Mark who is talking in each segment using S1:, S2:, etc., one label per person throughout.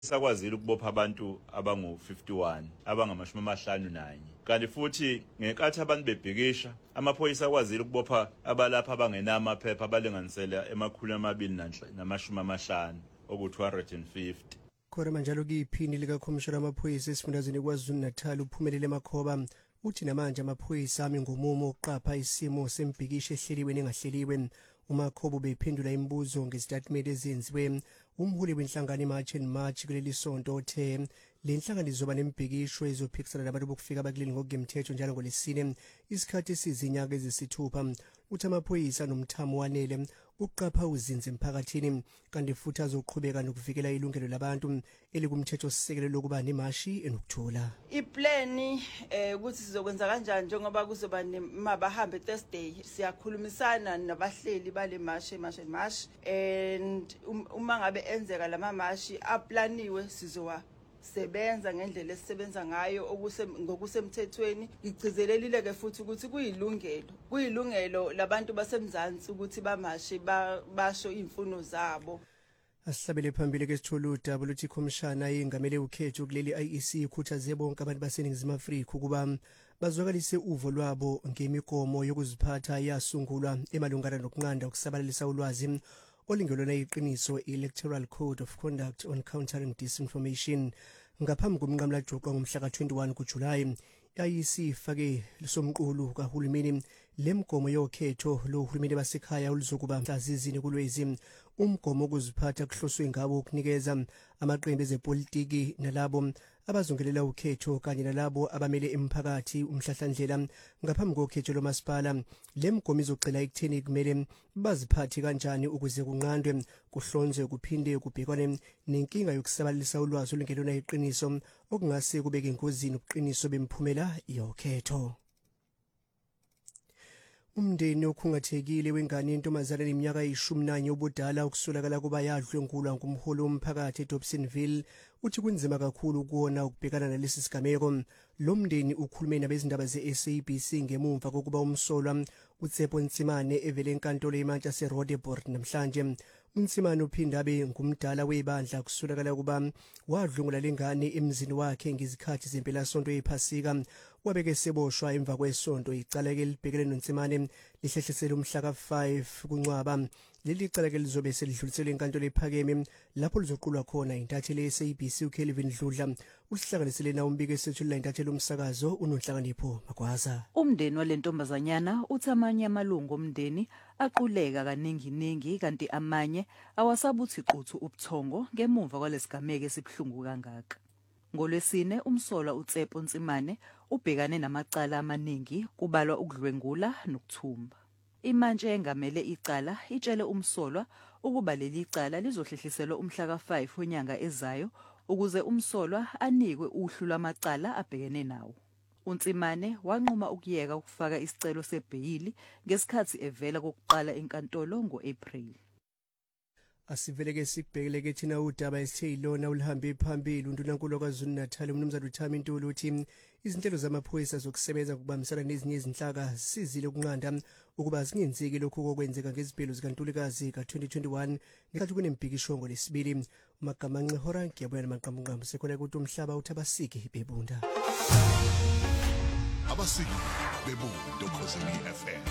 S1: sakwazile ukubopha abantu abangu-51 abangamashumi 51 kanti futhi ngenkathi abantu bebhikisha amaphoyisa akwazile ukubopha abalapha abangenamaphepha abalinganisela ema-250 oku-250.
S2: Khona manjalo kiyiphini likakhomishana amaphoyisa esifundazweni KwaZulu-Natal uPhumelele Makhoba uthi namanje amaphoyisa ami ngomumo ukuqapha isimo sembhikisho ehleliwe nengahleliwe. uMakhoba bephendula imibuzo ngestatement ezenziwe umholi wenhlangano iMarch and March kuleli sonto othe le nhlangano izoba nembhikisho ezophikisana nabantu bokufika abakuleli ngokugemthetho njalo ngolesine isikhathi esizinyaka ezisithupha. Uthi amaphoyisa nomthamo wanele uqapha uzinze emphakathini kanti futhi azoqhubeka nokuvikela ilungelo labantu elikumthetho sisekelo lokuba nemashi enokuthula.
S3: Iplani ukuthi sizokwenza kanjani njengoba kuzoba mabahambe Thursday siyakhulumisana nabahleli bale march and uma ngabe enzeka lama march aplaniwe sizowasebenza ngendlela esisebenza ngayo ngokusemthethweni. Ngigcizelelile ke futhi ukuthi kuyilungelo labantu basemzansi ukuthi bamashe basho imfuno zabo.
S2: Asihlabele phambili ke sithole udaba luthi ikhomishana yengamele ukhetho kuleli IEC ikhuthaze bonke abantu baseNingizimu Afrika ukuba bazwakalise uvo lwabo ngemigomo yokuziphatha yasungulwa emalungana nokunqanda ukusabalalisa ulwazi olingelona iqiniso Electoral Code of Conduct on Countering Disinformation. Ngaphambi komnqamla joqwa ngomhla ka-21 kuJulayi IEC ifake somqulu kahulumeni lemgomo yokhetho lo hulumeni basekhaya oluzokuba mhlazizini kulwezi. Umgomo okuziphatha kuhloswe ngabo ukunikeza amaqembu ezepolitiki nalabo abazongelela ukhetho kanye nalabo abamele emphakathi umhlahlandlela ngaphambi kokhetho lomasipala. Lemgomo izocela ekutheni kumele baziphathe kanjani ukuze kunqandwe kuhlonzwe kuphinde kubhekwane nenkinga yokusabalalisa ulwazi olungelona iqiniso okungase kubeke engozini ubuqiniso bemphumela yokhetho. Umndeni okhungathekile wengane yentombazane leminyaka eyi-11 obudala ukusolakala kuba yadlwengulwa ngumholi womphakathi eDobsonville uthi kunzima kakhulu kuona ukubhekana nalesi sigameko. Lo mndeni ukhulume nabezindaba ze-SABC ngemumva kokuba umsolwa uTsepo Ntsimane evele enkantolo eMantla seRoodeport namhlanje. uNtsimane uphinde abe ngumdala webandla kusolakala kuba wadlwengula lengane emzini wakhe ngezikhathi zempelasonto yephasika. Wabeke seboshwa emva kwesonto. Icala ke libhekele noNtsimane lihlehlisele umhla ka-5 kuNcwaba. Leli cala ke lizobe selidluliselwe enkantolo ephakeme lapho lizoqulwa khona intatheli ye-SABC uKelvin Dludla usihlanganisele na umbiko esethulula intatheli umsakazo uNonhlakanipho Magwaza.
S4: Umndeni walentombazanyana uthi amanye amalungu omndeni aquleka kaningi kanti amanye awasabuthi quthu ubuthongo ngemumva kwalesigameko esibhlungu kangaka. Ngolwesine umsolwa uTsepo Ntsimane ubhekane namacala amaningi kubalwa ukudlwengula nokuthumba. Imantshi engamele icala itshele umsolwa ukuba leli cala lizohlehliselwa umhla ka-5 onyanga ezayo ukuze umsolwa anikwe uhlu lwamacala abhekene nawo. uNtsimane wanquma ukuyeka ukufaka isicelo sebheyili ngesikhathi evela kokuqala enkantolo ngo-April.
S2: Asivele sikubhekele ke thina udaba esithe ilona ulihambe phambili uNdunankulu KwaZulu-Natal uMnumzane uThami Ntuli uthi izinhlelo zamaphoyisa zokusebenza ukubambisana nezinye izinhlaka sizile ukunqanda ukuba zingenzeki lokho kokwenzeka ngezibhelo zikaNtulikazi ka-2021 ngenkathi kunembhikisho ngolesibili. uMagamanxe Hora ngiyabuya namaqambunqambu sekhona ukuthi umhlaba uthi abasiki bebunda.
S5: Abasiki bebunda Khosini FM.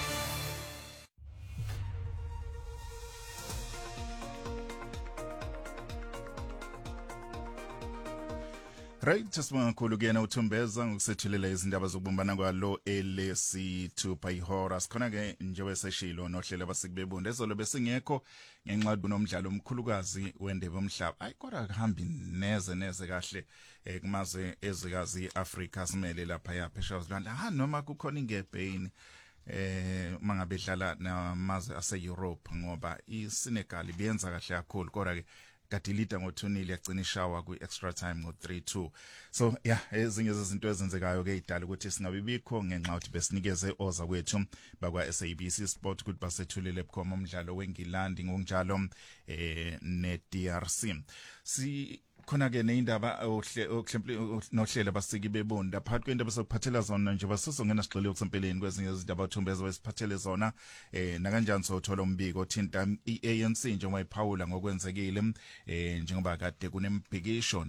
S5: Right, sibonga kakhulu kuyena uThumbeza ngokusethulela izindaba zokubumbana kwalo elesi-2 ihora. Sikhona ke njengoba seshilo nohlelo abasikubebunda ezolo besingekho ngenxa yonomdlalo omkhulukazi wendebe omhlaba. Hayi kodwa kuhambi neze kahle kumazwe ezikazi Africa simele lapha yaphesheya zilwandle. Noma kukhona ingebheni mangabe dlala namazwe ase-Europe ngoba iSenegal ibiyenza kahle kakhulu kodwa ke kadilita ngo2-0 yagcina ishawa ku-extra time ngo3-2. So ezinye zezinto ezenzekayo ke idala ukuthi singabibikho ngenxa yokuthi besinikeze oza kwethu bakwa SABC Sport ukuthi basethulele bukhoma umdlalo weNgilandi ngokunjalo neDRC. khona ke neindaba nohlelo basiki bebonda phakathi kwento besokuphathela zona nje basizongena sigxile kusempeleni kwezinye izindaba uThumbeza besiphathele zona na kanjani sothola umbiko othinta iANC njengoba iphawula ngokwenzekile njengoba kade kunembhikisho